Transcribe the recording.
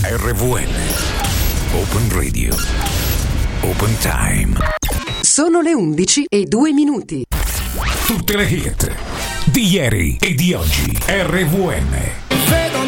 RVN. Open Radio. Open Time. Sono le 11:02. Tutte le hit di ieri e di oggi. RVN. Vedo